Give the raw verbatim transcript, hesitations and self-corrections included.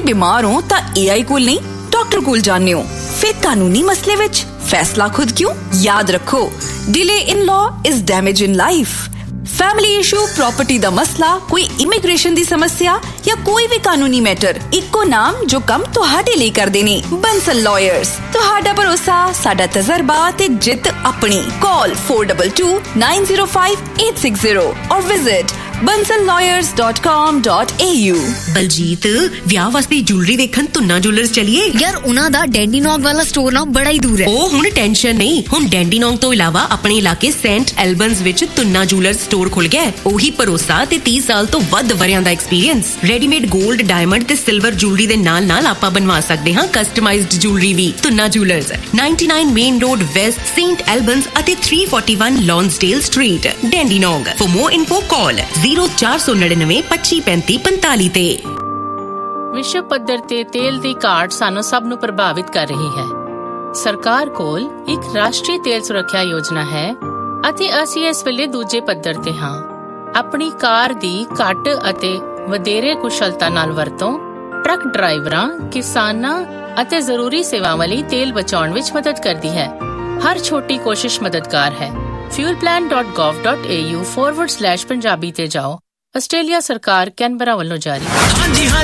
बीमार हो तां ए आई कोल नहीं डॉक्टर कोल जाने हो। फिर कानूनी मसले विच फैसला खुद क्यों? याद रखो, delay in law is damage in life. Family issue, property दा मसला, कोई इमिग्रेशन दी समस्या या कोई भी कानूनी मैटर, इक्को नाम जो कम तुहाडे लिए कर देने। बंसल लॉयर्स, तुहाडा भरोसा, साडा तजर्बा ते जित अपनी। Call four to to nine zero five eight six zero और visit bansal lawyers dot com dot a u। Baljeet, ਵਿਆਹ ਵਾਸਤੇ ਜੁਐਲਰੀ ਵੇਖਣ ਤੁੰਨਾ ਜੁਐਲਰਸ ਚਲੀਏ। ਯਾਰ ਉਹਨਾਂ ਦਾ ਡੈਂਡੀਨੌਗ ਵਾਲਾ ਸਟੋਰ ਨਾ ਬੜਾ ਹੀ ਦੂਰ ਹੈ। ਉਹ ਹੁਣ ਟੈਨਸ਼ਨ ਨਹੀਂ, ਹੁਣ ਡੈਂਡੀਨੌਗ ਤੋਂ ਇਲਾਵਾ ਆਪਣੇ ਇਲਾਕੇ ਸੈਂਟ ਐਲਬਨਸ ਵਿੱਚ ਤੁੰਨਾ ਜੁਐਲਰਸ ਸਟੋਰ ਖੁੱਲ ਗਿਆ। ਉਹੀ ਭਰੋਸਾ ਤੇ तीस ਸਾਲ ਤੋਂ ਵੱਧ ਵਰਿਆਂ ਦਾ ਐਕਸਪੀਰੀਅੰਸ। ਰੈਡੀਮੇਡ 골ਡ, ਡਾਇਮੰਡ ਤੇ ਸਿਲਵਰ ਜੁਐਲਰੀ ਦੇ ਨਾਲ ਨਾਲ ਆਪਾਂ ਬਣਵਾ ਸਕਦੇ ਹਾਂ ਕਸਟਮਾਈਜ਼ਡ ਜੁਐਲਰੀ ਵੀ। Tuna jewellers ninety-nine main road West, Saint ਐਲਬਨਸ ਅਤੇ three forty-one ਲੌਂਸਡੇਲ street, ਡੈਂਡੀਨੌਗ। For more info call zero ਚਾਰ ਸੌ ਨੜਿਨਵੇਂ ਪੱਚੀ ਪੈਂਤੀ ਪੰਤਾਲੀ ਤੇ। ਵਿਸ਼ਵ ਪੱਧਰ ਤੇ ਤੇਲ ਦੀ ਘਾਟ ਸਾਨੂੰ ਸਭ ਨੂੰ ਪ੍ਰਭਾਵਿਤ ਕਰ ਰਹੀ ਹੈ। ਸਰਕਾਰ ਕੋਲ ਇੱਕ ਰਾਸ਼ਟਰੀ ਤੇਲ ਸੁਰੱਖਿਆ ਯੋਜਨਾ ਹੈ ਅਤੇ ਅਸੀਂ ਇਸ ਵੇਲੇ ਦੂਜੇ ਪੱਧਰ ਤੇ ਹਾਂ। ਆਪਣੀ ਕਾਰ ਦੀ ਘੱਟ ਅਤੇ ਵਧੇਰੇ ਕੁਸ਼ਲਤਾ ਨਾਲ ਵਰਤੋਂ ਟਰੱਕ ਡਰਾਈਵਰਾਂ, ਕਿਸਾਨਾਂ ਅਤੇ ਜ਼ਰੂਰੀ ਸੇਵਾਵਾਂ ਲਈ ਤੇਲ ਬਚਾਉਣ ਵਿੱਚ ਮਦਦ ਕਰਦੀ ਹੈ। ਹਰ ਛੋਟੀ ਕੋਸ਼ਿਸ਼ ਮਦਦਗਾਰ ਹੈ। fuelplan dot gov dot a u forward slash Punjabi ਤੇ ਜਾਓ। ਆਸਟ੍ਰੇਲੀਆ ਸਰਕਾਰ ਕੈਨਬਰਾ ਵੱਲੋਂ ਜਾਰੀ।